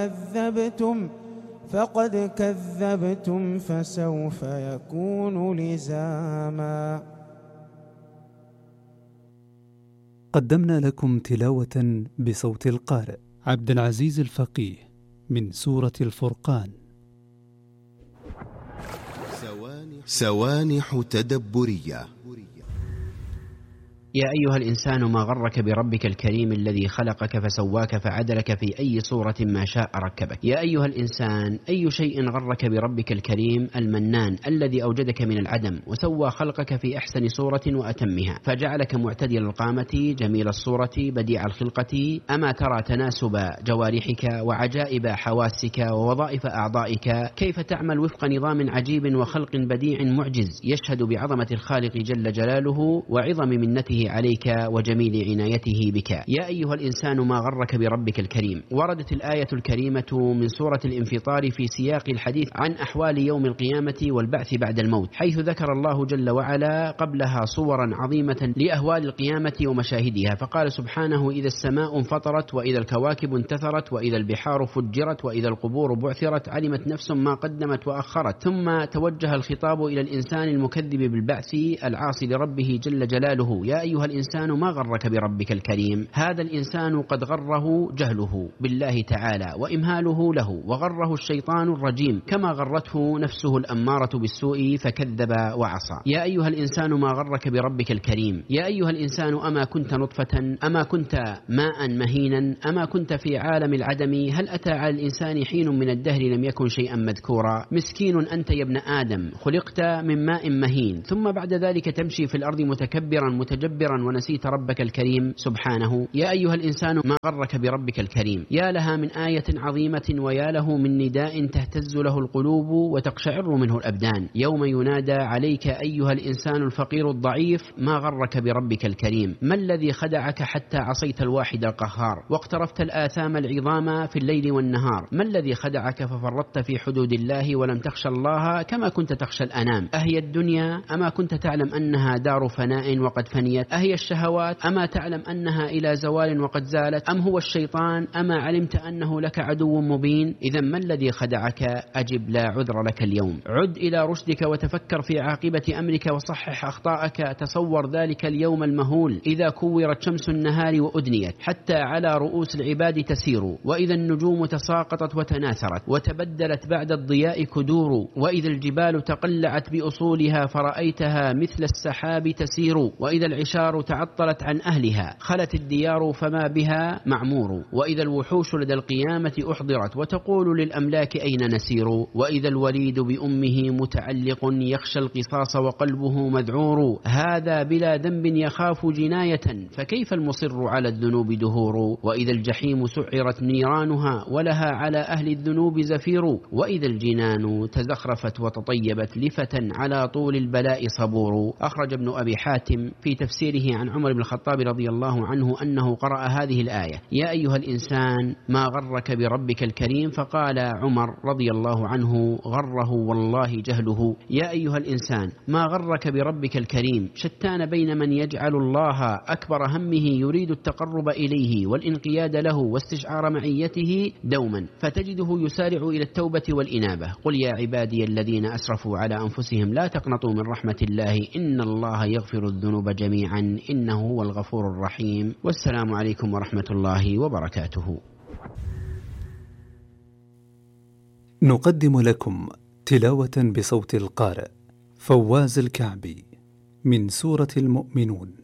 فقد كذبتم فسوف يكون لزاما. قدمنا لكم تلاوة بصوت القارئ عبد العزيز الفقيه من سورة الفرقان. سوانح تدبرية. يا أيها الإنسان ما غرك بربك الكريم الذي خلقك فسواك فعدلك في أي صورة ما شاء ركبك. يا أيها الإنسان، أي شيء غرك بربك الكريم المنان الذي أوجدك من العدم وسوى خلقك في أحسن صورة وأتمها، فجعلك معتدل القامة جميل الصورة بديع الخلقة. أما ترى تناسب جوارحك وعجائب حواسك ووظائف أعضائك كيف تعمل وفق نظام عجيب وخلق بديع معجز يشهد بعظمة الخالق جل جلاله وعظم منته عليك وجميل عنايته بك. يا أيها الإنسان ما غرك بربك الكريم. وردت الآية الكريمة من سورة الانفطار في سياق الحديث عن أحوال يوم القيامة والبعث بعد الموت، حيث ذكر الله جل وعلا قبلها صورا عظيمة لأهوال القيامة ومشاهدها، فقال سبحانه: إذا السماء انفطرت وإذا الكواكب انتثرت وإذا البحار فجرت وإذا القبور بعثرت علمت نفس ما قدمت وأخرت. ثم توجه الخطاب إلى الإنسان المكذب بالبعث العاصي لربه جل جلاله: يا أيها الإنسان ما غرك بربك الكريم. هذا الإنسان قد غره جهله بالله تعالى وإمهاله له، وغره الشيطان الرجيم كما غرته نفسه الأمارة بالسوء فكذب وعصى. يا أيها الإنسان ما غرك بربك الكريم. يا أيها الإنسان أما كنت نطفة، أما كنت ماء مهينا، أما كنت في عالم العدم، هل أتى على الإنسان حين من الدهر لم يكن شيئا مذكورا. مسكين أنت يا ابن آدم، خلقت من ماء مهين ثم بعد ذلك تمشي في الأرض متكبرا متجبرا ونسيت ربك الكريم سبحانه. يا أيها الإنسان ما غرك بربك الكريم. يا لها من آية عظيمة ويا له من نداء تهتز له القلوب وتقشعر منه الأبدان يوم ينادى عليك أيها الإنسان الفقير الضعيف ما غرك بربك الكريم. ما الذي خدعك حتى عصيت الواحد القهار واقترفت الآثام العظام في الليل والنهار؟ ما الذي خدعك ففرطت في حدود الله ولم تخشى الله كما كنت تخشى الأنام؟ أهي الدنيا أما كنت تعلم أنها دار فناء وقد فنيت؟ أهي الشهوات أما تعلم أنها إلى زوال وقد زالت؟ أم هو الشيطان أما علمت أنه لك عدو مبين؟ إذا ما الذي خدعك؟ أجب لا عذر لك اليوم. عد إلى رشدك وتفكر في عاقبة أمرك وصحح أخطاءك. تصور ذلك اليوم المهول إذا كورت شمس النهار وأدنيت حتى على رؤوس العباد تسير، وإذا النجوم تساقطت وتناثرت وتبدلت بعد الضياء كدور، وإذا الجبال تقلعت بأصولها فرأيتها مثل السحاب تسير، وإذا العشار تعطلت عن أهلها خلت الديار فما بها معمور، وإذا الوحوش لدى القيامة أحضرت وتقول للأملاك أين نسير، وإذا الوليد بأمه متعلق يخشى القصاص وقلبه مذعور، هذا بلا ذنب يخاف جناية فكيف المصر على الذنوب دهور، وإذا الجحيم سعرت نيرانها ولها على أهل الذنوب زفير، وإذا الجنان تزخرفت وتطيبت لفتى على طول البلاء صبور. أخرج ابن أبي حاتم في تفسيره عن عمر بن الخطاب رضي الله عنه أنه قرأ هذه الآية: يا أيها الإنسان ما غرك بربك الكريم، فقال عمر رضي الله عنه: غره والله جهله. يا أيها الإنسان ما غرك بربك الكريم. شتان بين من يجعل الله أكبر همه يريد التقرب إليه والانقياد له واستشعار معيته دوما، فتجده يسارع إلى التوبة والإنابة. قل يا عبادي الذين أسرفوا على أنفسهم لا تقنطوا من رحمة الله إن الله يغفر الذنوب جميعا إنه هو الغفور الرحيم. والسلام عليكم ورحمة الله وبركاته. نقدم لكم تلاوة بصوت القارئ فواز الكعبي من سورة المؤمنون.